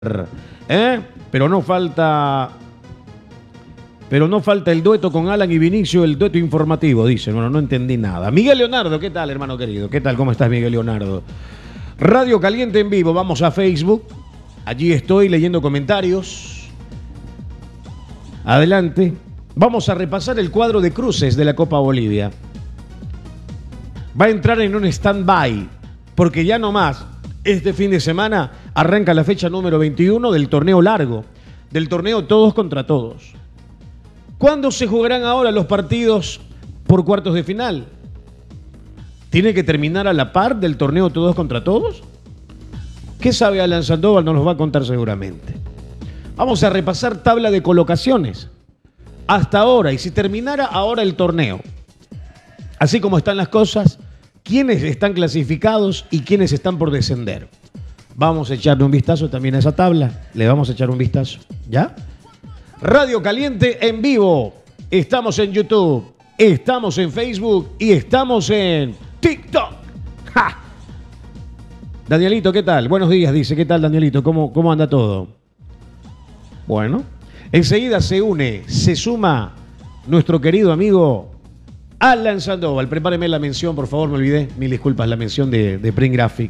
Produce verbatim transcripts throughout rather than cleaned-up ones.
¿Eh? Pero no falta. Pero no falta el dueto con Alan y Vinicio, el dueto informativo, dicen. Bueno, no entendí nada. Miguel Leonardo, ¿qué tal, hermano querido? ¿Qué tal? ¿Cómo estás, Miguel Leonardo? Radio Caliente en vivo, vamos a Facebook. Allí estoy leyendo comentarios. Adelante. Vamos a repasar el cuadro de cruces de la Copa Bolivia. Va a entrar en un stand-by, porque ya no más. Este fin de semana arranca la fecha número veintiuno del torneo largo, del torneo todos contra todos. ¿Cuándo se jugarán ahora los partidos por cuartos de final? ¿Tiene que terminar a la par del torneo todos contra todos? ¿Qué sabe Alan Sandoval? Nos lo va a contar seguramente. Vamos a repasar tabla de colocaciones hasta ahora, y si terminara ahora el torneo, así como están las cosas, quiénes están clasificados y quiénes están por descender. Vamos a echarle un vistazo también a esa tabla. Le vamos a echar un vistazo. ¿Ya? Radio Caliente en vivo. Estamos en YouTube, estamos en Facebook y estamos en TikTok. ¡Ja! Danielito, ¿qué tal? Buenos días, dice. ¿Qué tal, Danielito? ¿Cómo, cómo anda todo? Bueno, enseguida se une, se suma nuestro querido amigo Alan Sandoval. Prepáreme la mención, por favor, me olvidé. Mil disculpas, la mención de, de Print Graphic.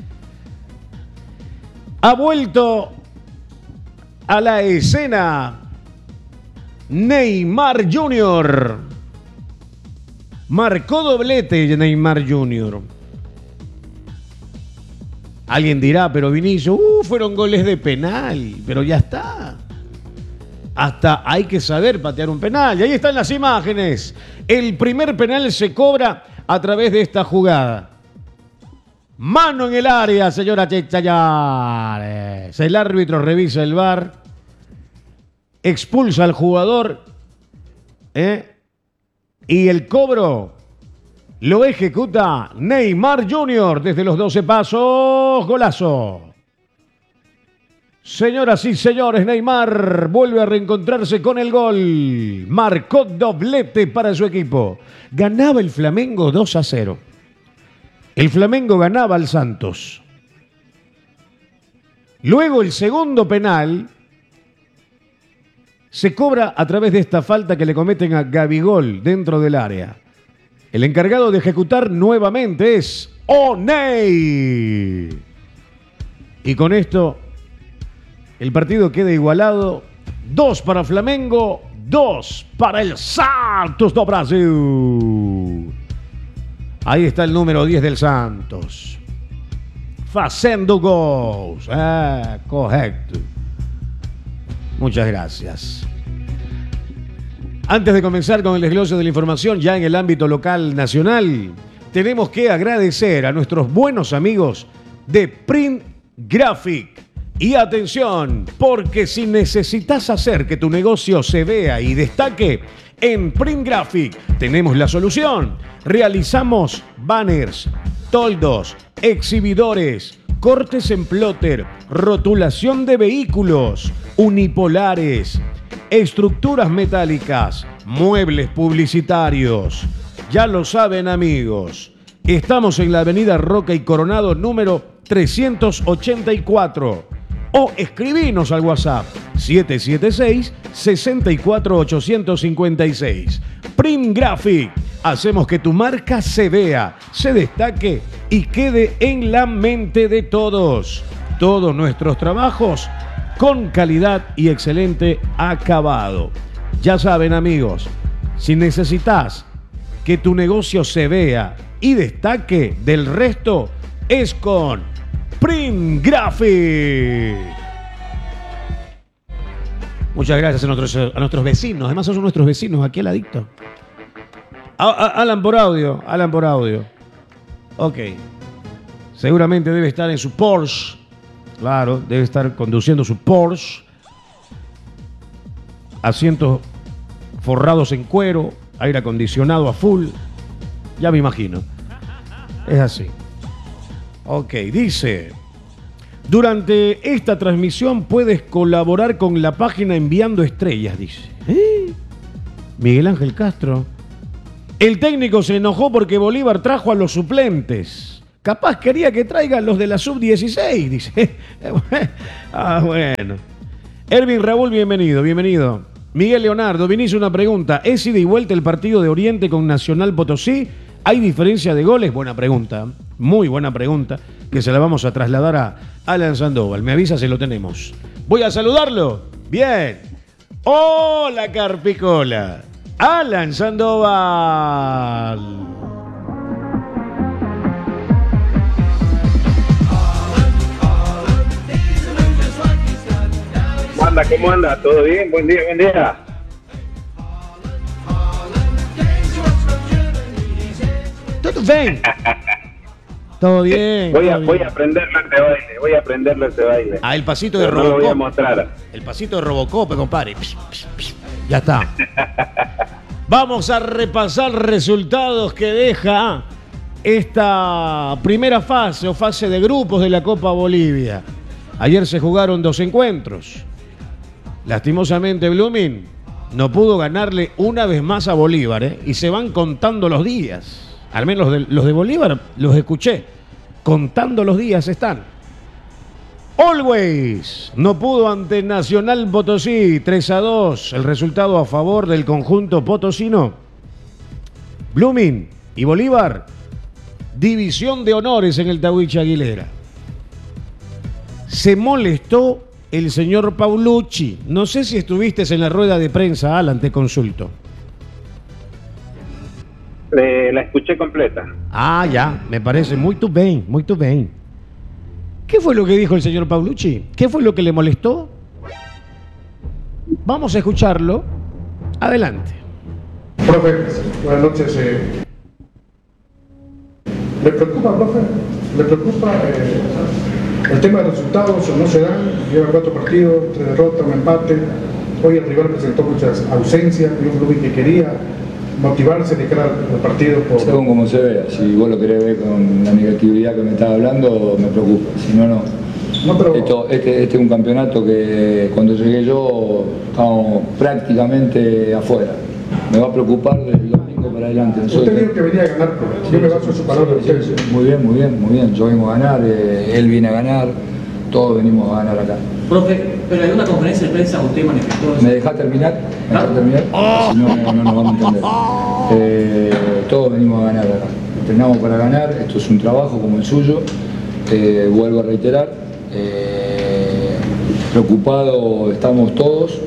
Ha vuelto a la escena Neymar junior Marcó doblete Neymar junior Alguien dirá, pero Vinicio, uh, fueron goles de penal, pero ya está. Hasta hay que saber patear un penal. Y ahí están las imágenes. El primer penal se cobra a través de esta jugada. Mano en el área, señora Chechayares. El árbitro revisa el V A R. Expulsa al jugador. ¿eh? Y el cobro lo ejecuta Neymar junior desde los doce pasos. Golazo. Señoras y señores, Neymar vuelve a reencontrarse con el gol. Marcó doblete para su equipo. Ganaba el Flamengo dos a cero. El Flamengo ganaba al Santos. Luego el segundo penal se cobra a través de esta falta que le cometen a Gabigol dentro del área. El encargado de ejecutar nuevamente es Oney. Y con esto el partido queda igualado. Dos para Flamengo, dos para el Santos do Brasil. Ahí está el número diez del Santos. Fazendo gols. Ah, correcto. Muchas gracias. Antes de comenzar con el desglose de la información, ya en el ámbito local nacional, tenemos que agradecer a nuestros buenos amigos de Print Graphic. Y atención, porque si necesitas hacer que tu negocio se vea y destaque, en Print Graphic tenemos la solución. Realizamos banners, toldos, exhibidores, cortes en plotter, rotulación de vehículos, unipolares, estructuras metálicas, muebles publicitarios. Ya lo saben, amigos. Estamos en la avenida Roca y Coronado número trescientos ochenta y cuatro. O escribinos al WhatsApp siete siete seis, seis cuatro ocho cinco seis. Print Graphic. Hacemos que tu marca se vea, se destaque y quede en la mente de todos. Todos nuestros trabajos con calidad y excelente acabado. Ya saben, amigos, si necesitas que tu negocio se vea y destaque del resto, es con Print Graphic. Muchas gracias a nuestros, a nuestros vecinos. Además son nuestros vecinos aquí al adicto. A, a, Alan por audio. Alan por audio. Ok. Seguramente debe estar en su Porsche. Claro, debe estar conduciendo su Porsche. Asientos forrados en cuero. Aire acondicionado a full. Ya me imagino. Es así. Ok, dice: durante esta transmisión puedes colaborar con la página enviando estrellas, dice. ¿Eh? Miguel Ángel Castro. El técnico se enojó porque Bolívar trajo a los suplentes. Capaz quería que traigan los de la sub dieciséis, dice. Ah, bueno. Ervin Raúl, bienvenido, bienvenido. Miguel Leonardo, Vinicio, una pregunta. ¿Es ida y vuelta el partido de Oriente con Nacional Potosí? ¿Hay diferencia de goles? Buena pregunta, muy buena pregunta, que se la vamos a trasladar a Alan Sandoval. Me avisa si lo tenemos. Voy a saludarlo. Bien. Hola, Carpicola. Alan Sandoval. ¿Cómo anda? ¿Cómo anda? ¿Todo bien? Buen día, buen día. ¿Todo bien? Todo bien. Voy a, todo voy bien. a aprenderlo este baile, voy a aprenderlo este baile. Ah, el pasito de Pero no Robocop. lo voy a mostrar. El pasito de Robocop, compadre. Psh, psh, psh. Ya está. Vamos a repasar resultados que deja esta primera fase o fase de grupos de la Copa Bolivia. Ayer se jugaron dos encuentros. Lastimosamente, Blooming no pudo ganarle una vez más a Bolívar, ¿eh? Y se van contando los días. Al menos los de, los de Bolívar los escuché. Contando los días están. Always no pudo ante Nacional Potosí, tres a dos. El resultado a favor del conjunto potosino. Blooming y Bolívar, división de honores en el Tahuichi Aguilera. Se molestó el señor Paulucci. No sé si estuviste en la rueda de prensa, Alan, te consulto. Eh, la escuché completa. Ah, ya, me parece muy bien, muy bien. ¿Qué fue lo que dijo el señor Paulucci? ¿Qué fue lo que le molestó? Vamos a escucharlo. Adelante. Profe, buenas noches. Eh. ¿Le preocupa, profe? ¿Le preocupa eh, el tema de los resultados? ¿O no se dan? Lleva cuatro partidos, tres derrotas, un empate. Hoy el rival presentó muchas ausencias y un club que quería motivarse de cara al partido. Por... Según como se vea, si vos lo querés ver con la negatividad que me estás hablando, me preocupa, si no, no. no pero... Esto, este, este es un campeonato que cuando llegué yo estábamos prácticamente afuera. Me va a preocupar del domingo para adelante. Nosotros... Usted dijo que venía a ganar, profe. Yo me baso en su palabra de usted. Sí, sí, muy bien, muy bien, muy bien. Yo vengo a ganar, eh, él viene a ganar, todos venimos a ganar acá. Profe, pero en una conferencia de prensa usted manifestó... ¿Me dejás terminar? ¿Me dejás terminar? Si no, no, no nos vamos a entender. Eh, todos venimos a ganar acá. Entrenamos para ganar, esto es un trabajo como el suyo. Eh, vuelvo a reiterar, eh, preocupados estamos todos,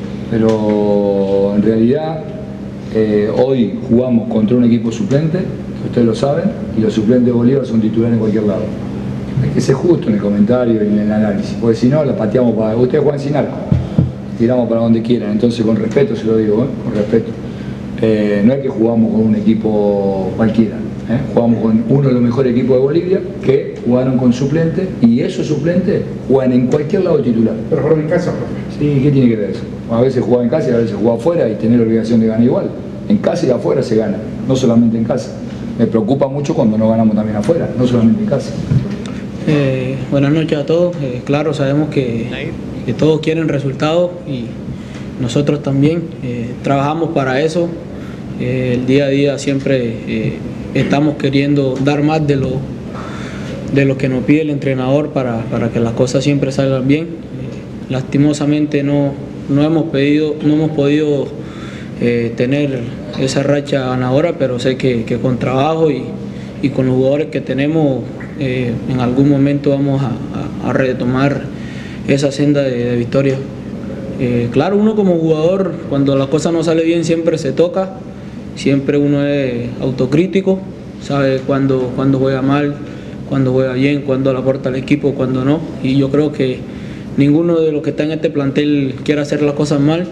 pero en realidad eh, hoy jugamos contra un equipo suplente, que ustedes lo saben, y los suplentes de Bolívar son titulares en cualquier lado. Hay que ser justo en el comentario y en el análisis, porque si no la pateamos para... Ustedes juegan sin arco, tiramos para donde quieran, entonces con respeto se lo digo, ¿eh? Con respeto. Eh, no es que jugamos con un equipo cualquiera, ¿eh? Jugamos con uno de los mejores equipos de Bolivia que jugaron con suplentes y esos suplentes juegan en cualquier lado titular. Pero jugaron en casa, profe. Sí, ¿qué tiene que ver eso? A veces juega en casa y a veces juega afuera y tener la obligación de ganar igual. En casa y afuera se gana, no solamente en casa. Me preocupa mucho cuando no ganamos también afuera, no solamente en casa. Eh, buenas noches a todos. Eh, claro, sabemos que, que todos quieren resultados y nosotros también eh, trabajamos para eso. Eh, el día a día siempre eh, estamos queriendo dar más de lo, de lo que nos pide el entrenador para, para que las cosas siempre salgan bien. Eh, lastimosamente no, no, hemos pedido, no hemos podido eh, tener esa racha ganadora, pero sé que, que con trabajo y, y con los jugadores que tenemos eh, en algún momento vamos a, a, a retomar esa senda de, de victoria. Eh, claro, uno como jugador, cuando las cosas no salen bien, siempre se toca, siempre uno es autocrítico, sabe cuándo, cuándo juega mal, cuándo juega bien, cuándo le aporta al equipo, cuándo no. Y yo creo que ninguno de los que está en este plantel quiere hacer las cosas mal.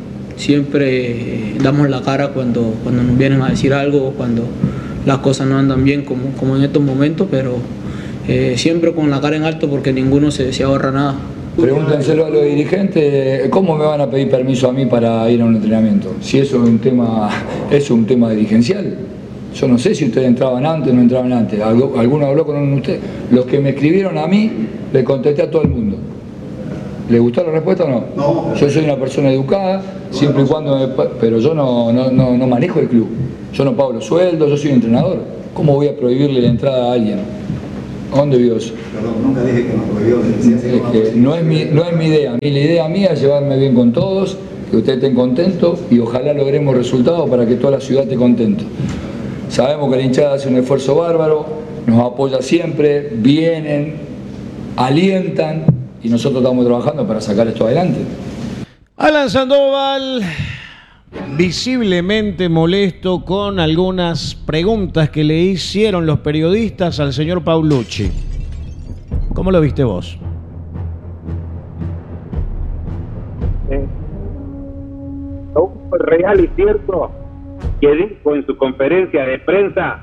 Siempre damos la cara cuando, cuando nos vienen a decir algo, cuando las cosas no andan bien, como, como en estos momentos, pero eh, siempre con la cara en alto porque ninguno se, se ahorra nada. Pregúntenselo a los dirigentes, ¿cómo me van a pedir permiso a mí para ir a un entrenamiento? Si eso es un tema, eso es un tema dirigencial. Yo no sé si ustedes entraban antes o no entraban antes. ¿Alguno habló con usted? Los que me escribieron a mí, le contesté a todo el mundo. ¿Le gustó la respuesta o no? No. Yo soy una persona educada, siempre y cuando... Me, pero yo no, no, no, no manejo el club. Yo no pago los sueldos, yo soy un entrenador. ¿Cómo voy a prohibirle la entrada a alguien? ¿A dónde vio eso? Perdón, nunca dije que nos prohibió. Es que no es mi, no es mi idea. Mi, la idea mía es llevarme bien con todos, que ustedes estén contentos y ojalá logremos resultados para que toda la ciudad esté contenta. Sabemos que la hinchada hace un esfuerzo bárbaro, nos apoya siempre, vienen, alientan y nosotros estamos trabajando para sacar esto adelante. Alan Sandoval, visiblemente molesto con algunas preguntas que le hicieron los periodistas al señor Paulucci. ¿Cómo lo viste vos? Eh, lo real y cierto que dijo en su conferencia de prensa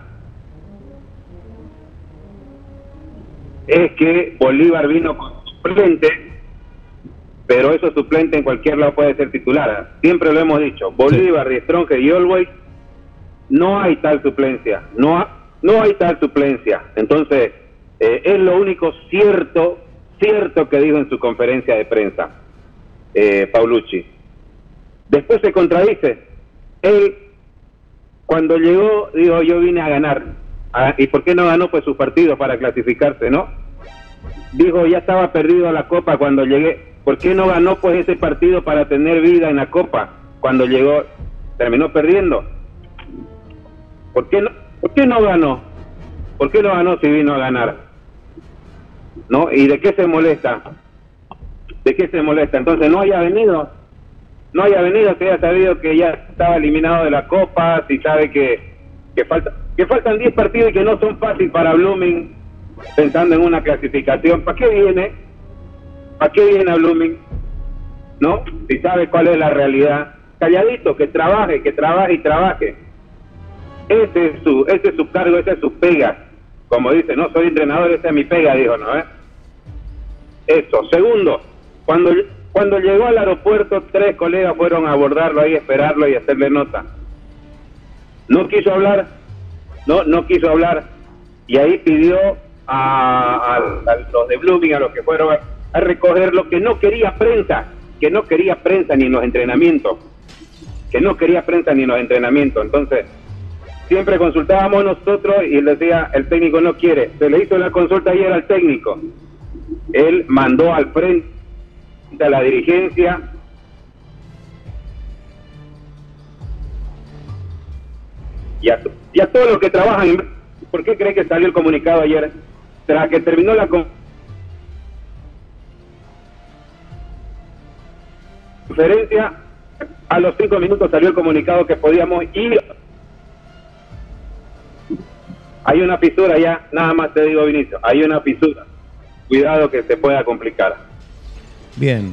es que Bolívar vino con suplente, pero esos suplentes en cualquier lado puede ser titular. Siempre lo hemos dicho, Bolívar, sí. Stronger y Always, no hay tal suplencia, no, ha, no hay tal suplencia. Entonces, eh, es lo único cierto, cierto que dijo en su conferencia de prensa, eh, Paulucci. Después se contradice. Él, cuando llegó, dijo, yo vine a ganar. Ah, ¿y por qué no ganó? Pues sus partidos para clasificarse, ¿no? Dijo, ya estaba perdido la Copa cuando llegué. ¿Por qué no ganó pues ese partido para tener vida en la Copa? Cuando llegó, terminó perdiendo. ¿Por qué no, por qué no ganó? ¿Por qué no ganó si vino a ganar? ¿No? ¿Y de qué se molesta? ¿De qué se molesta? Entonces no haya venido. No haya venido, se haya sabido que ya estaba eliminado de la Copa, si sabe que, que, falta, que faltan diez partidos y que no son fáciles para Blooming, pensando en una clasificación. ¿Para qué viene? ¿Para qué viene a Blooming? ¿No? Si sabe cuál es la realidad. Calladito, que trabaje, que trabaje y trabaje. Ese es su, ese es su cargo, esa es su pega. Como dice, no soy entrenador, esa es mi pega, dijo, ¿no? ¿Eh? Eso. Segundo, cuando, cuando llegó al aeropuerto, tres colegas fueron a abordarlo ahí, esperarlo y hacerle nota. No quiso hablar, no, no quiso hablar. Y ahí pidió a, a, a los de Blooming, a los que fueron a, a recoger lo que no quería prensa, que no quería prensa ni en los entrenamientos, que no quería prensa ni en los entrenamientos. Entonces, siempre consultábamos nosotros y él decía, el técnico no quiere. Se le hizo la consulta ayer al técnico. Él mandó al frente a la dirigencia y a, y a todos los que trabajan. ¿Por qué cree que salió el comunicado ayer? Tras que terminó la conferencia, a los cinco minutos salió el comunicado que podíamos ir. Hay una fisura ya, nada más te digo, Vinicio, hay una fisura. Cuidado que se pueda complicar. Bien.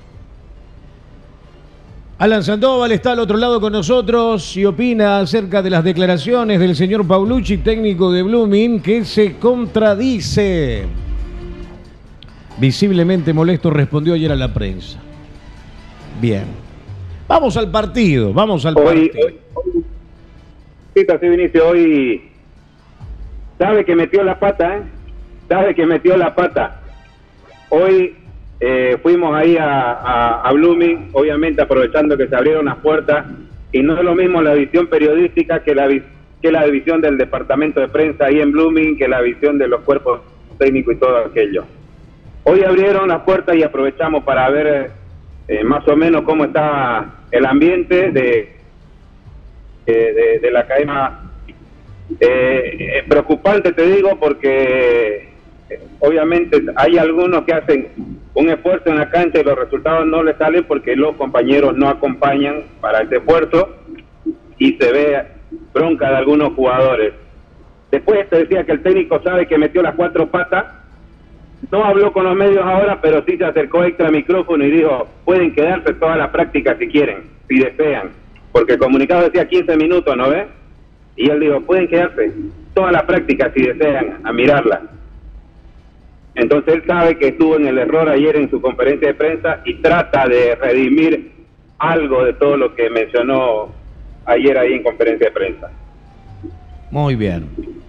Alan Sandoval está al otro lado con nosotros y opina acerca de las declaraciones del señor Paulucci, técnico de Blooming, que se contradice. Visiblemente molesto respondió ayer a la prensa. Bien. Vamos al partido, vamos al hoy, partido. Hoy, hoy, sí, sí, Vinicio, hoy sabe que metió la pata, ¿eh? Sabe que metió la pata. Hoy eh, fuimos ahí a, a, a Blooming, obviamente aprovechando que se abrieron las puertas, y no es lo mismo la visión periodística que la, que la visión del departamento de prensa ahí en Blooming, que la visión de los cuerpos técnicos y todo aquello. Hoy abrieron las puertas y aprovechamos para ver eh, más o menos cómo está el ambiente de, de, de, de la academia. Eh, eh, preocupante, te digo, porque eh, obviamente hay algunos que hacen un esfuerzo en la cancha y los resultados no les salen porque los compañeros no acompañan para ese esfuerzo y se ve bronca de algunos jugadores. Después te decía que el técnico sabe que metió las cuatro patas, no habló con los medios ahora, pero sí se acercó extra micrófono y dijo, pueden quedarse toda la práctica si quieren, si desean, porque el comunicado decía quince minutos, ¿no ves? Y él dijo, pueden quedarse toda la práctica si desean, a mirarla. Entonces él sabe que estuvo en el error ayer en su conferencia de prensa y trata de redimir algo de todo lo que mencionó ayer ahí en conferencia de prensa. Muy bien.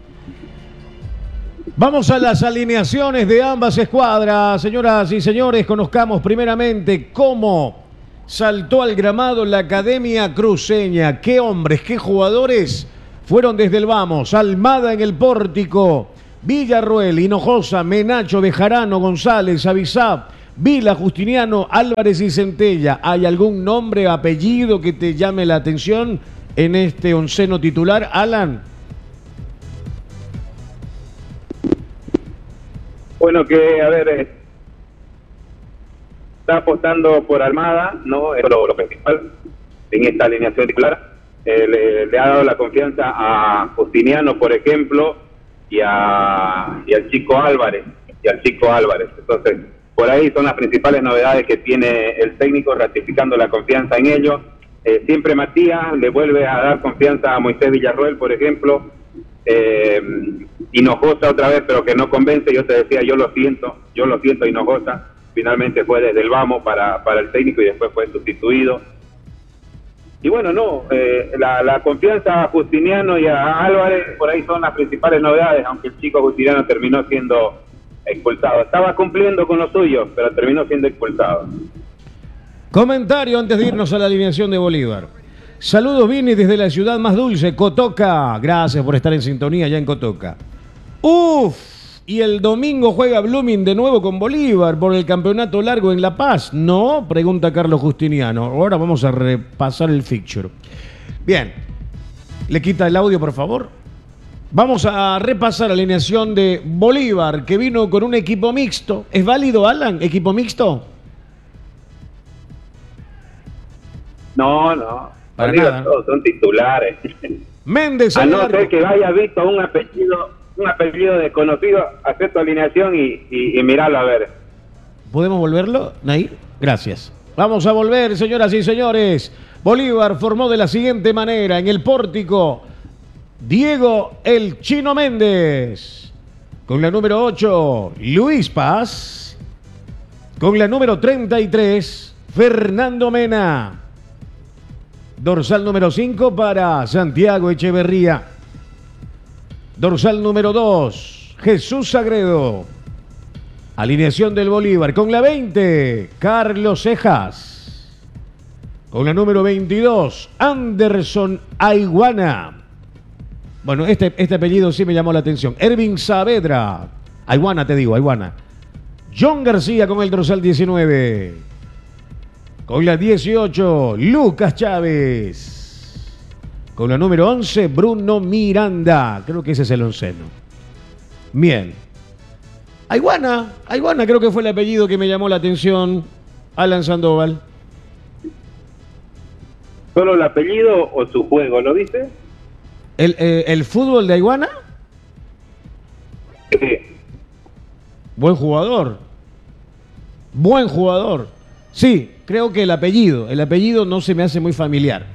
Vamos a las alineaciones de ambas escuadras. Señoras y señores, conozcamos primeramente cómo saltó al gramado la Academia Cruceña. Qué hombres, qué jugadores fueron desde el vamos. Almada en el pórtico, Villarroel, Hinojosa, Menacho, Bejarano, González, Avisab, Vila, Justiniano, Álvarez y Centella. ¿Hay algún nombre, apellido que te llame la atención en este onceno titular, Alan? Bueno, que, a ver, eh, está apostando por Armada, ¿no? Es lo, lo principal en esta alineación titular. Eh, le, le ha dado la confianza a Justiniano, por ejemplo, y, a, y al Chico Álvarez, y al Chico Álvarez. Entonces, por ahí son las principales novedades que tiene el técnico, ratificando la confianza en ellos. Eh, siempre Matías le vuelve a dar confianza a Moisés Villarroel, por ejemplo. Eh, Hinojosa otra vez, pero que no convence. Yo te decía, yo lo siento, yo lo siento, Hinojosa. Finalmente fue desde el vamos para, para el técnico y después fue sustituido. Y bueno, no, eh, la, la confianza a Justiniano y a Álvarez, por ahí son las principales novedades, aunque el chico Justiniano terminó siendo expulsado. Estaba cumpliendo con lo suyo, pero terminó siendo expulsado. Comentario antes de irnos a la alineación de Bolívar. Saludos, Vini, desde la ciudad más dulce, Cotoca. Gracias por estar en sintonía ya en Cotoca. Uf, y el domingo juega Blooming de nuevo con Bolívar por el campeonato largo en La Paz. ¿No? Pregunta Carlos Justiniano. Ahora vamos a repasar el fixture. Bien, le quita el audio, por favor. Vamos a repasar la alineación de Bolívar, que vino con un equipo mixto. ¿Es válido, Alan, equipo mixto? No, no. Para Digo, nada. todos son titulares. Méndez, A no arco. ser que vaya visto un apellido, un apellido desconocido, hacer tu alineación y, y, y mirarlo a ver. ¿Podemos volverlo, Nair? Gracias. Vamos a volver, señoras y señores. Bolívar formó de la siguiente manera. En el pórtico, Diego el Chino Méndez. Con la número ocho, Luis Paz. Con la número treinta y tres, Fernando Mena. Dorsal número cinco para Santiago Echeverría. Dorsal número dos, Jesús Sagredo. Alineación del Bolívar. Con la veinte, Carlos Cejas. Con la número veintidós, Anderson Aiguana. Bueno, este, este apellido sí me llamó la atención. Ervin Saavedra. Aiguana, te digo, Aiguana. John García con el dorsal diecinueve. Con la dieciocho, Lucas Chávez. Con la número once, Bruno Miranda. Creo que ese es el onceno. Bien. Aiguana. Aiguana creo que fue el apellido que me llamó la atención. Alan Sandoval. ¿Solo el apellido o su juego? ¿Lo viste? ¿El, eh, el fútbol de Aiguana? Sí. Buen jugador. Buen jugador. Sí, creo que el apellido. El apellido no se me hace muy familiar.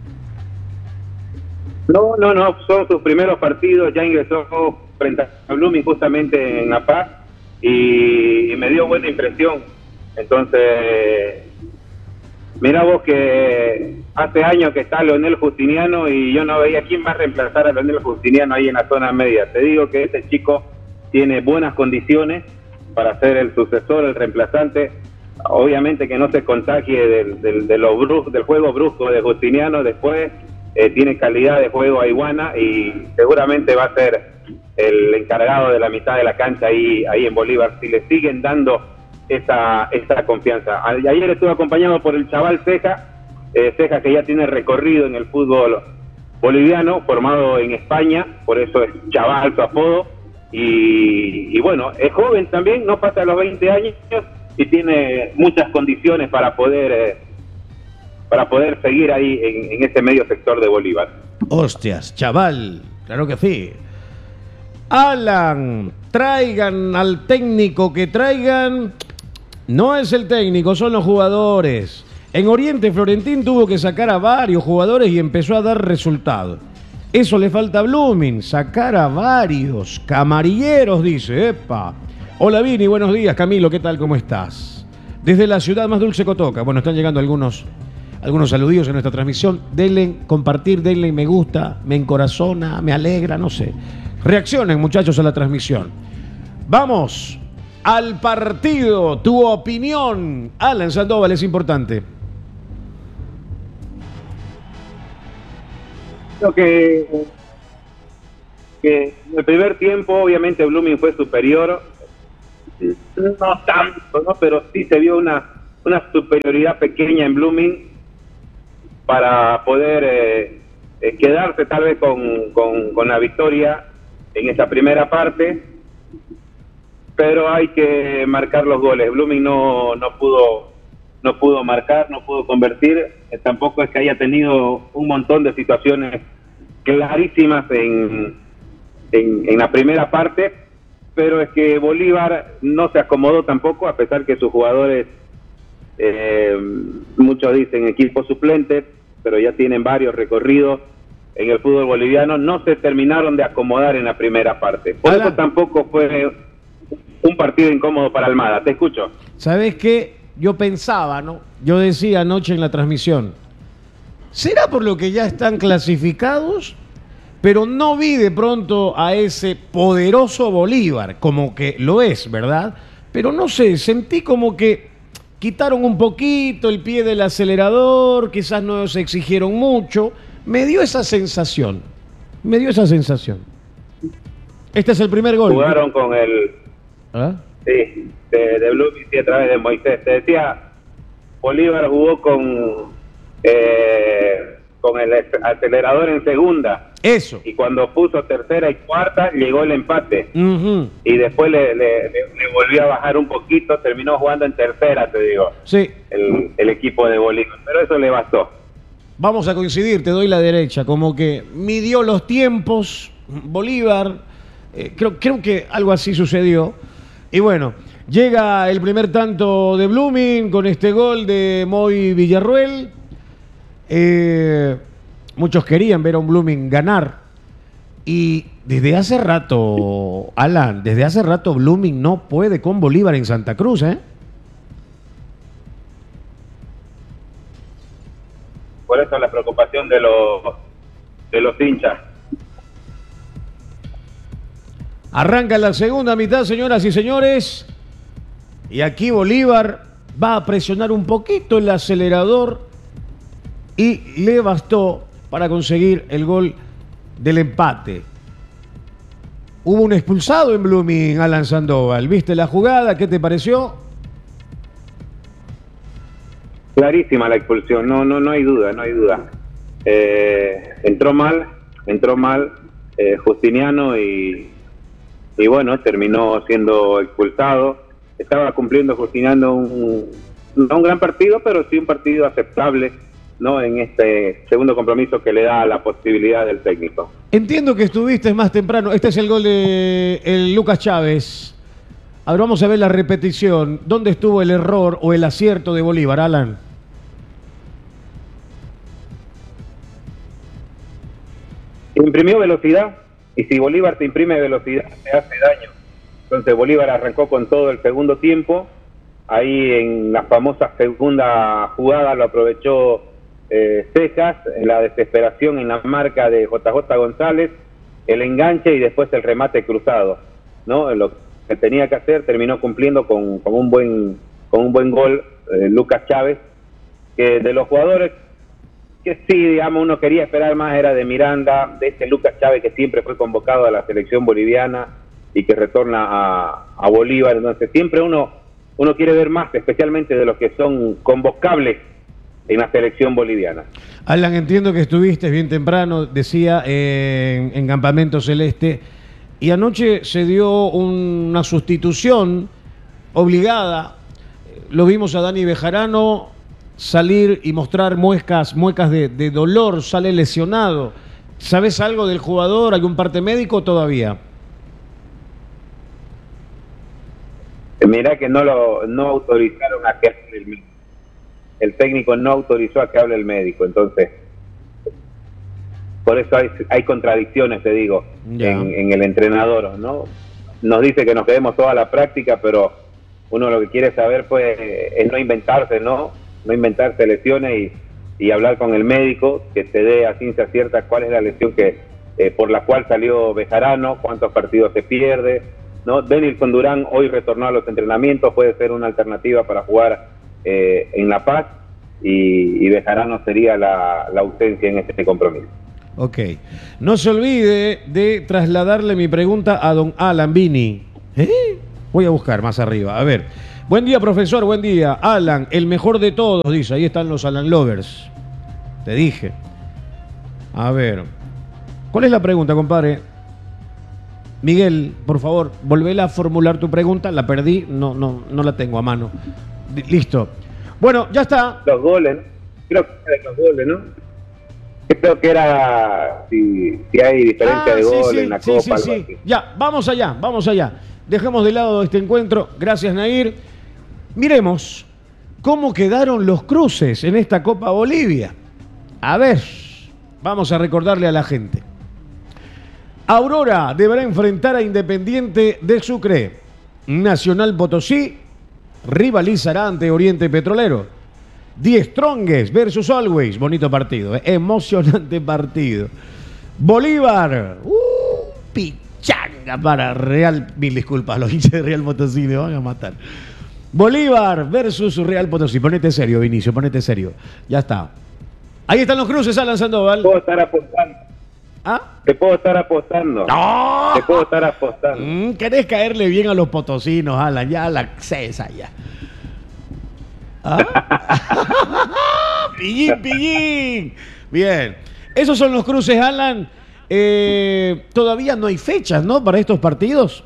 No, no, no. Son sus primeros partidos. Ya ingresó frente a Blooming justamente en La Paz y, y me dio buena impresión. Entonces, mira vos que hace años que está Leonel Justiniano y yo no veía quién va a reemplazar a Leonel Justiniano ahí en la zona media. Te digo que este chico tiene buenas condiciones para ser el sucesor, el reemplazante. Obviamente que no se contagie del, del, de lo brusco, del juego brusco de Justiniano. Después eh, tiene calidad de juego Aiguana y seguramente va a ser el encargado de la mitad de la cancha ahí, ahí en Bolívar, si le siguen dando esa, esa confianza. Ayer estuve acompañado por el chaval Ceja, eh, Ceja que ya tiene recorrido en el fútbol boliviano, formado en España, por eso es chaval su apodo, y, y bueno, es joven también, no pasa los veinte años, y tiene muchas condiciones para poder eh, para poder seguir ahí en, en ese medio sector de Bolívar. Hostias, chaval, claro que sí. Alan, traigan al técnico que traigan. No es el técnico, son los jugadores. En Oriente Florentín tuvo que sacar a varios jugadores y empezó a dar resultados. Eso le falta a Blooming, sacar a varios camarilleros, dice, epa. Hola Vini, buenos días. Camilo, ¿qué tal? ¿Cómo estás? Desde la ciudad más dulce, Cotoca. Bueno, están llegando algunos, algunos saluditos en nuestra transmisión. Denle compartir, denle me gusta, me encorazona, me alegra, no sé. Reaccionen, muchachos, a la transmisión. Vamos al partido. Tu opinión, Alan Sandoval, es importante. Creo que que en el primer tiempo obviamente Blooming fue superior, no tanto, ¿no? Pero sí se vio una, una superioridad pequeña en Blooming para poder eh, eh, quedarse tal vez con, con, con la victoria en esta primera parte, pero hay que marcar los goles. Blooming no, no pudo no pudo marcar, no pudo convertir, eh, tampoco es que haya tenido un montón de situaciones clarísimas en, en, en la primera parte, pero es que Bolívar no se acomodó tampoco, a pesar que sus jugadores, eh, muchos dicen equipo suplente, pero ya tienen varios recorridos en el fútbol boliviano, no se terminaron de acomodar en la primera parte. Por Alan, eso tampoco fue un partido incómodo para Almada. Te escucho. ¿Sabés qué? Yo pensaba, ¿no? Yo decía anoche en la transmisión, ¿será por lo que ya están clasificados? Pero no vi de pronto a ese poderoso Bolívar, como que lo es, ¿verdad? Pero no sé, sentí como que quitaron un poquito el pie del acelerador, quizás no se exigieron mucho. Me dio esa sensación, me dio esa sensación. Este es el primer gol. Jugaron con el... ¿Ah? Sí, de, de Blooming y a través de Moisés. Te decía, Bolívar jugó con eh, con el acelerador en segunda. Eso. Y cuando puso tercera y cuarta, llegó el empate. Uh-huh. Y después le, le, le, le volvió a bajar un poquito, terminó jugando en tercera, te digo. Sí. El, el equipo de Bolívar. Pero eso le bastó. Vamos a coincidir, te doy la derecha, como que midió los tiempos, Bolívar, eh, creo, creo que algo así sucedió. Y bueno, llega el primer tanto de Blooming con este gol de Moy Villarruel. Eh, muchos querían ver a un Blooming ganar. Y desde hace rato, Alan, desde hace rato Blooming no puede con Bolívar en Santa Cruz, ¿eh? Por eso la preocupación de los, de los hinchas. Arranca la segunda mitad, señoras y señores. Y aquí Bolívar va a presionar un poquito el acelerador y le bastó para conseguir el gol del empate. Hubo un expulsado en Blooming, Alan Sandoval. ¿Viste la jugada? ¿Qué te pareció? Clarísima la expulsión, no, no, no hay duda, no hay duda. Eh, entró mal, entró mal eh, Justiniano y, y bueno, terminó siendo expulsado. Estaba cumpliendo Justiniano un, no un gran partido, pero sí un partido aceptable, ¿no? En este segundo compromiso que le da la posibilidad del técnico. Entiendo que estuviste más temprano. Este es el gol de el Lucas Chávez. A ver, vamos a ver la repetición. ¿Dónde estuvo el error o el acierto de Bolívar, Alan? Imprimió velocidad, y si Bolívar te imprime velocidad, te hace daño. Entonces Bolívar arrancó con todo el segundo tiempo. Ahí en la famosa segunda jugada lo aprovechó eh, Cejas, en la desesperación en la marca de J J González, el enganche y después el remate cruzado, ¿no? Lo que tenía que hacer, terminó cumpliendo con, con un buen con un buen gol eh, Lucas Chávez, que de los jugadores que sí, digamos, uno quería esperar más era de Miranda, de este Lucas Chávez que siempre fue convocado a la selección boliviana y que retorna a, a Bolívar. Entonces siempre uno uno quiere ver más, especialmente de los que son convocables en la selección boliviana. Alan, entiendo que estuviste bien temprano, decía, eh, en, en Campamento Celeste, y anoche se dio una sustitución obligada. Lo vimos a Dani Bejarano salir y mostrar muecas, muecas de, de dolor, sale lesionado. ¿Sabes algo del jugador? ¿Algún parte médico todavía? Mira que no lo no autorizaron a que hable el médico. El técnico no autorizó a que hable el médico, entonces por eso hay, hay contradicciones, te digo, en, en el entrenador, ¿no? Nos dice que nos quedemos toda la práctica, pero uno lo que quiere saber pues es no inventarse, ¿no? No inventarse lesiones y, y hablar con el médico que te dé a ciencia cierta cuál es la lesión que eh, por la cual salió Bejarano, cuántos partidos se pierde, ¿no? Denilson Durán hoy retornó a los entrenamientos, puede ser una alternativa para jugar eh, en La Paz, y, y Bejarano sería la, la ausencia en este compromiso. Ok. No se olvide de trasladarle mi pregunta a don Alan Vini. ¿Eh? Voy a buscar más arriba. A ver. Buen día, profesor. Buen día. Alan, el mejor de todos, dice. Ahí están los Alan Lovers. Te dije. A ver. ¿Cuál es la pregunta, compadre? Miguel, por favor, volvela a formular tu pregunta. La perdí. No, no, no la tengo a mano. Listo. Bueno, ya está. Los goles, ¿no? Creo que era de los goles, ¿no? Creo que era si, si hay diferencia ah, de sí, gol sí, en la sí, Copa. sí, algo sí. así. Ya, vamos allá, vamos allá. Dejemos de lado este encuentro. Gracias, Nair. Miremos cómo quedaron los cruces en esta Copa Bolivia. A ver, vamos a recordarle a la gente. Aurora deberá enfrentar a Independiente de Sucre. Nacional Potosí rivalizará ante Oriente Petrolero. The Strongest versus Always. Bonito partido, ¿eh? Emocionante partido. Bolívar. Uh, pichanga para Real. Mil disculpas, los hinchas de Real Potosí me van a matar. Bolívar versus Real Potosí. Ponete serio, Vinicio, ponete serio. Ya está. Ahí están los cruces, Alan Sandoval. Puedo estar apostando. ¿Ah? Te puedo estar apostando. ¡No! Te puedo estar apostando. Mm, querés caerle bien a los potosinos, Alan. Ya la cesa ya. ¿Ah? Pillín, pillín. Bien. Esos son los cruces, Alan. Eh, todavía no hay fechas, ¿no? Para estos partidos.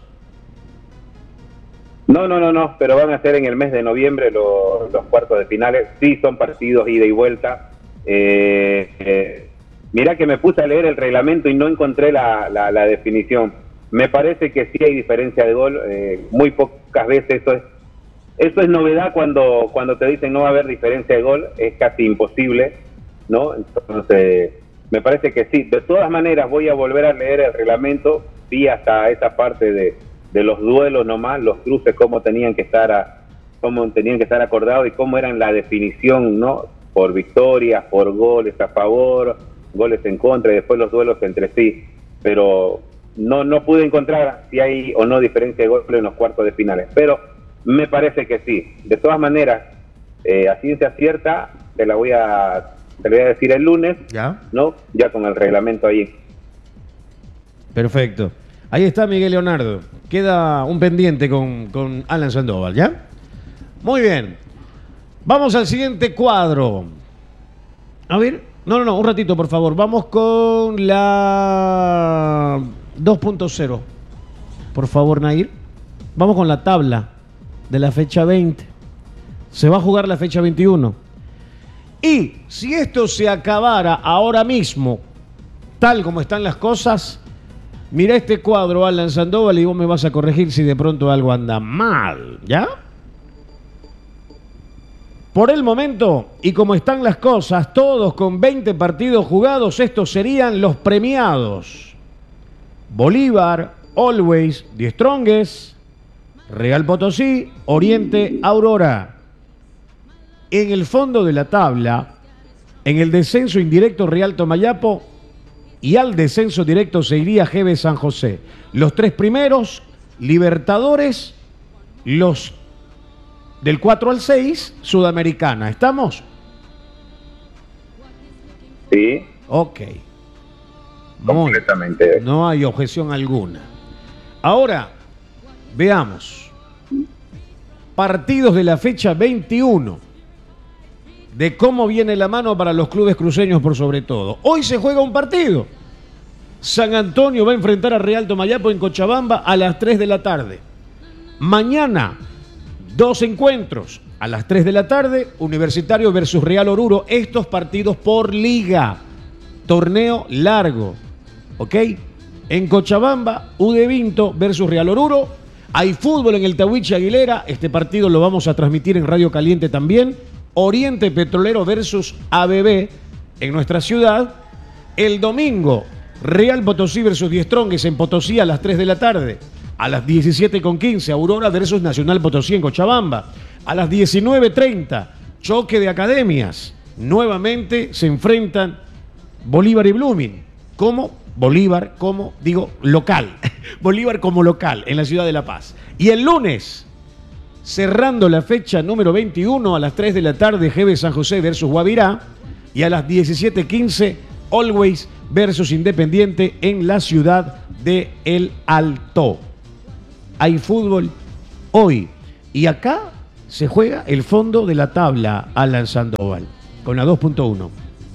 No, no, no, no. Pero van a ser en el mes de noviembre los, los cuartos de finales. Sí, son partidos ida y vuelta. Eh, eh, mirá que me puse a leer el reglamento y no encontré la, la, la definición. Me parece que sí hay diferencia de gol. Eh, muy pocas veces eso es Eso es novedad cuando, cuando te dicen no va a haber diferencia de gol, es casi imposible, ¿no? Entonces, me parece que sí. De todas maneras, voy a volver a leer el reglamento, vi hasta esa parte de, de los duelos nomás, los cruces, cómo tenían que estar a, cómo tenían que estar acordados y cómo eran la definición, ¿no? Por victorias, por goles a favor, goles en contra y después los duelos entre sí. Pero no, no pude encontrar si hay o no diferencia de gol en los cuartos de finales. Pero me parece que sí. De todas maneras, eh, a ciencia cierta, te la voy a, te la voy a decir el lunes, ¿Ya? ¿no? Ya con el reglamento ahí. Perfecto. Ahí está Miguel Leonardo. Queda un pendiente con, con Alan Sandoval, ¿ya? Muy bien. Vamos al siguiente cuadro. A ver. No, no, no. Un ratito, por favor. Vamos con la dos punto cero. Por favor, Nair. Vamos con la tabla de la fecha veinte. Se va a jugar la fecha veintiuno. Y si esto se acabara ahora mismo, tal como están las cosas, mira este cuadro, Alan Sandoval, y vos me vas a corregir si de pronto algo anda mal, ¿ya? Por el momento, y como están las cosas, todos con veinte partidos jugados, estos serían los premiados. Bolívar, Always, The Strongest, Real Potosí, Oriente, Aurora. En el fondo de la tabla, en el descenso indirecto Real Tomayapo y al descenso directo se iría G B San José. Los tres primeros, Libertadores, los del cuatro al seis, Sudamericana. ¿Estamos? Sí. Ok. Completamente. No hay objeción alguna. Ahora, veamos. Partidos de la fecha veintiuno. De cómo viene la mano para los clubes cruceños por sobre todo. Hoy se juega un partido. San Antonio va a enfrentar a Real Tomayapo en Cochabamba a las tres de la tarde. Mañana, dos encuentros. A las tres de la tarde, Universitario versus Real Oruro. Estos partidos por liga. Torneo largo. ¿Ok? En Cochabamba, U D Vinto versus Real Oruro. Hay fútbol en el Tahuichi Aguilera. Este partido lo vamos a transmitir en Radio Caliente también. Oriente Petrolero versus A B B en nuestra ciudad. El domingo, Real Potosí versus Die Strongest en Potosí a las tres de la tarde. A las diecisiete con quince, Aurora versus Nacional Potosí en Cochabamba. A las diecinueve treinta, choque de academias. Nuevamente se enfrentan Bolívar y Blooming. Como Bolívar, como, digo, local. Bolívar como local en la ciudad de La Paz. Y el lunes, cerrando la fecha número veintiuno, a las tres de la tarde, G B San José versus Guavirá. Y a las diecisiete quince, Always versus Independiente en la ciudad de El Alto. Hay fútbol hoy y acá se juega el fondo de la tabla, Alan Sandoval, con la dos punto uno.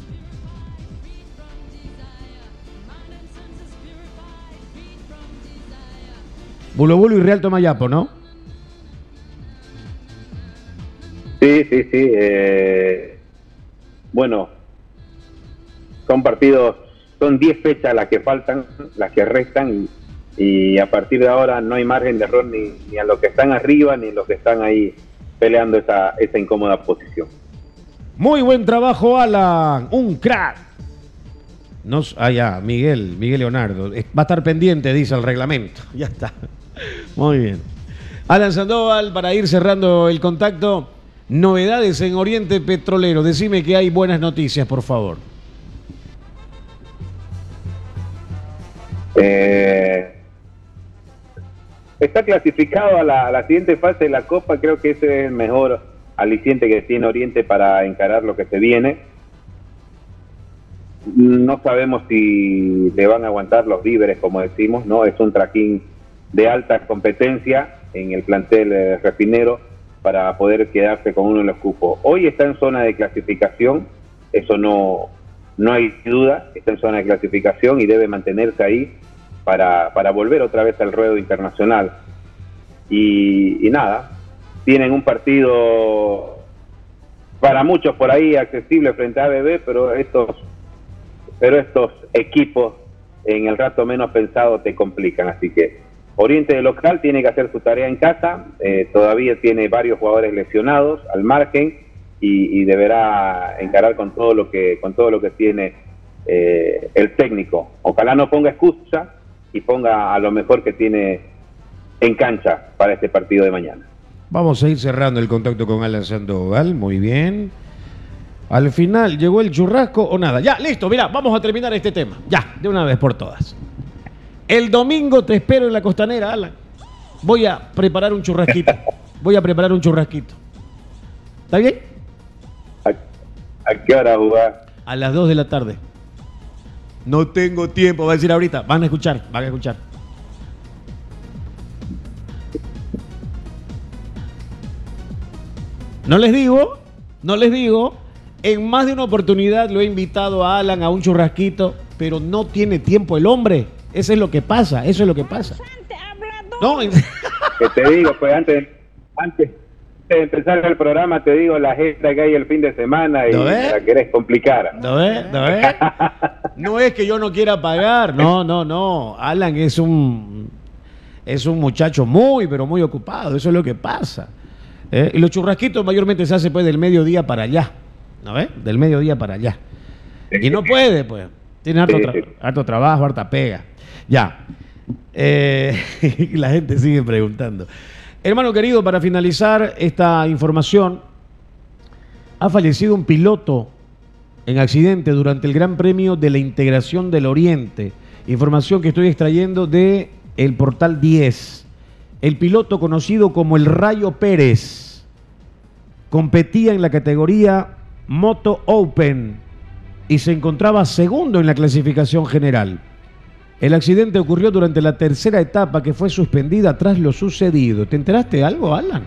Bulo Bulo y Real Tomayapo, ¿no? Sí, sí, sí. Eh, bueno, son partidos, son diez fechas las que faltan, las que restan, y, y a partir de ahora no hay margen de error ni, ni a los que están arriba ni a los que están ahí peleando esa, esa incómoda posición. Muy buen trabajo, Alan. Un crack. Nos, ah, ya, Miguel, Miguel Leonardo. Va a estar pendiente, dice el reglamento. Ya está. Muy bien. Alan Sandoval, para ir cerrando el contacto, novedades en Oriente Petrolero. Decime que hay buenas noticias, por favor. Eh, está clasificado a la, a la siguiente fase de la Copa. Creo que ese es el mejor aliciente que tiene Oriente para encarar lo que se viene. No sabemos si le van a aguantar los víveres, como decimos, ¿no? Es un trajín de alta competencia en el plantel eh, refinero para poder quedarse con uno de los cupos. Hoy está en zona de clasificación, eso no, no hay duda, está en zona de clasificación y debe mantenerse ahí para, para volver otra vez al ruedo internacional. Y, y nada, tienen un partido para muchos por ahí accesible frente a A B B, pero estos pero estos equipos en el rato menos pensado te complican, así que Oriente de local tiene que hacer su tarea en casa, eh, todavía tiene varios jugadores lesionados al margen y, y deberá encarar con todo lo que con todo lo que tiene eh, el técnico. Ojalá no ponga excusa y ponga a lo mejor que tiene en cancha para este partido de mañana. Vamos a ir cerrando el contacto con Alan Sandoval, muy bien. Al final, ¿llegó el churrasco o nada? Ya, listo, mirá, vamos a terminar este tema. Ya, de una vez por todas. El domingo te espero en la Costanera, Alan. Voy a preparar un churrasquito. Voy a preparar un churrasquito. ¿Está bien? ¿A, a qué hora jugar? A las dos de la tarde. No tengo tiempo, va a decir ahorita. Van a escuchar, van a escuchar. No les digo, no les digo. En más de una oportunidad lo he invitado a Alan a un churrasquito, pero no tiene tiempo el hombre. Eso es lo que pasa, eso es lo que pasa. No, que te digo, pues antes, antes de empezar el programa te digo la agenda que hay el fin de semana y la querés complicar. ¿No ves? ¿No ves? No es que yo no quiera pagar, no, no, no. Alan es un, es un muchacho muy, pero muy ocupado, eso es lo que pasa. ¿Eh? Y los churrasquitos mayormente se hacen pues del mediodía para allá. ¿No ves? Del mediodía para allá. Y no puede, pues. Tiene harto, tra harto trabajo, harta pega. Ya. Eh, la gente sigue preguntando. Hermano querido, para finalizar esta información, ha fallecido un piloto en accidente durante el Gran Premio de la Integración del Oriente. Información que estoy extrayendo de el Portal diez. El piloto, conocido como el Rayo Pérez, competía en la categoría Moto Open y se encontraba segundo en la clasificación general. El accidente ocurrió durante la tercera etapa, que fue suspendida tras lo sucedido. ¿Te enteraste de algo, Alan?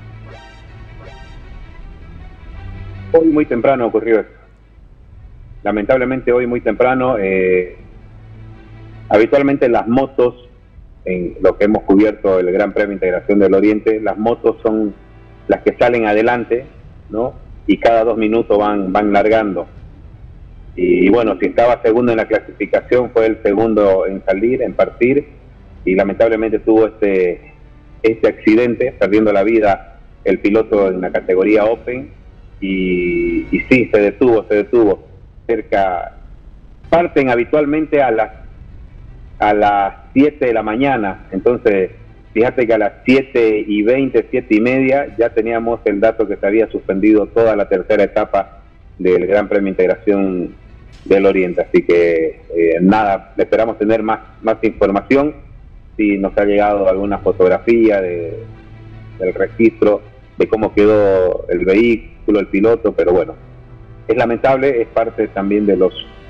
Hoy muy temprano ocurrió esto. Lamentablemente hoy muy temprano. Eh, habitualmente las motos, en lo que hemos cubierto el Gran Premio de Integración del Oriente, las motos son las que salen adelante, ¿no? Y cada dos minutos van, van largando. Y, y bueno, si estaba segundo en la clasificación, fue el segundo en salir, en partir, y lamentablemente tuvo este, este accidente, perdiendo la vida el piloto en la categoría Open, y, y sí, se detuvo, se detuvo. Cerca, parten habitualmente a las a las siete de la mañana, entonces fíjate que a las siete y veinte, siete y media ya teníamos el dato que se había suspendido toda la tercera etapa del Gran Premio de Integración del Oriente, así que eh, nada, esperamos tener más, más información, si nos ha llegado alguna fotografía de, del registro de cómo quedó el vehículo, el piloto, pero bueno, es lamentable, es parte también de los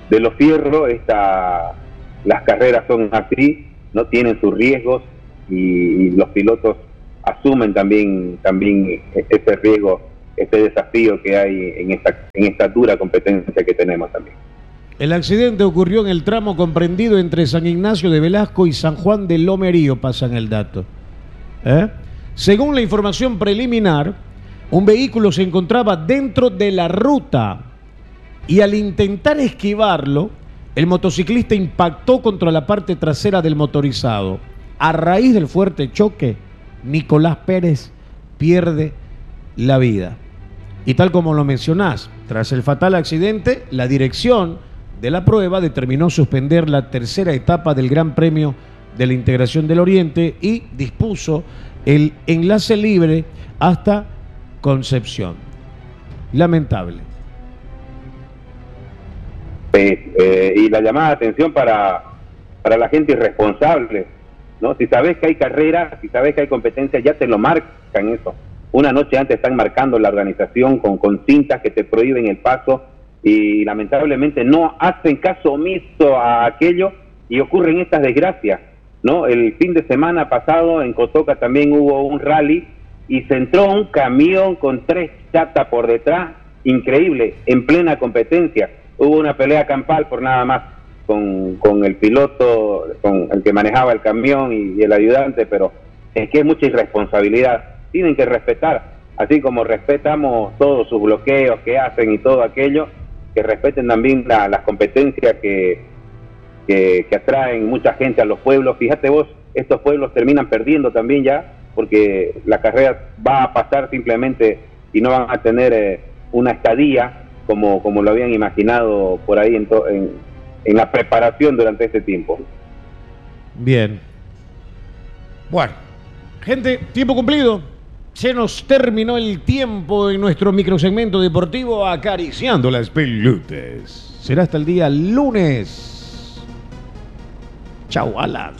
de los fierros, esta, las carreras son así, no tienen sus riesgos y, y los pilotos asumen también, también ese riesgo, ese desafío que hay en esta, en esta dura competencia que tenemos también. El accidente ocurrió en el tramo comprendido entre San Ignacio de Velasco y San Juan de Lomerío, pasan el dato. ¿Eh? Según la información preliminar, un vehículo se encontraba dentro de la ruta y al intentar esquivarlo, el motociclista impactó contra la parte trasera del motorizado. A raíz del fuerte choque, Nicolás Pérez pierde la vida. Y tal como lo mencionás, tras el fatal accidente, la dirección de la prueba determinó suspender la tercera etapa del Gran Premio de la Integración del Oriente y dispuso el enlace libre hasta Concepción. Lamentable. Pues, eh, y la llamada de atención para, para la gente irresponsable, ¿no? Si sabes que hay carrera, si sabes que hay competencia, ya te lo marcan eso. Una noche antes están marcando la organización con, con cintas que te prohíben el paso y lamentablemente no hacen caso omiso a aquello y ocurren estas desgracias, ¿no? El fin de semana pasado en Cotoca también hubo un rally y se entró un camión con tres chatas por detrás, increíble, en plena competencia. Hubo una pelea campal por nada más con, con el piloto, con el que manejaba el camión y, y el ayudante, pero es que es mucha irresponsabilidad. Tienen que respetar, así como respetamos todos sus bloqueos que hacen y todo aquello, que respeten también la, las competencias que, que, que atraen mucha gente a los pueblos. Fíjate vos, estos pueblos terminan perdiendo también ya, porque la carrera va a pasar simplemente y no van a tener eh, una estadía como, como lo habían imaginado por ahí en, to, en, en la preparación durante este tiempo. Bien. Bueno, gente, tiempo cumplido. Se nos terminó el tiempo en nuestro microsegmento deportivo acariciando las pelotas. Será hasta el día lunes. Chau, Alan.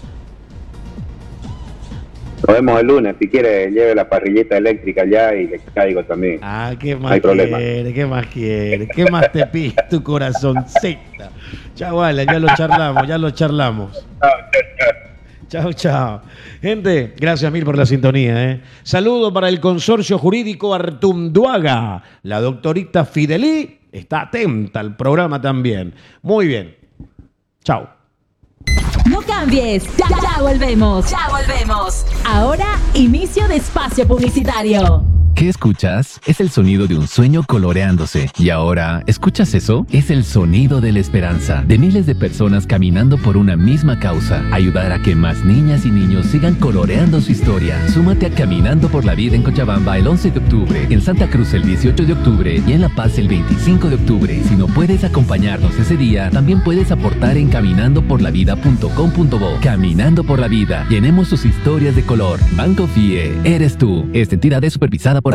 Nos vemos el lunes. Si quiere, lleve la parrilleta eléctrica allá y le caigo también. Ah, ¿qué más no hay problema. quiere? ¿Qué más quiere? ¿Qué más te pide tu corazoncita? Chau, Alan, ya lo charlamos, ya lo charlamos. Chao, chao. Gente, gracias mil por la sintonía. ¿eh? Saludo para el consorcio jurídico Artunduaga. La doctorita Fidelí está atenta al programa también. Muy bien. Chao. No cambies. Ya, ya volvemos. Ya volvemos. Ahora, inicio de espacio publicitario. ¿Qué escuchas? Es el sonido de un sueño coloreándose. Y ahora, ¿escuchas eso? Es el sonido de la esperanza, de miles de personas caminando por una misma causa. Ayudar a que más niñas y niños sigan coloreando su historia. Súmate a Caminando por la Vida en Cochabamba el once de octubre, en Santa Cruz el dieciocho de octubre y en La Paz el veinticinco de octubre. Si no puedes acompañarnos ese día, también puedes aportar en caminando por la vida punto com punto bo. Caminando por la Vida. Llenemos sus historias de color. Banco F I E. Eres tú. Esta entidad es supervisada por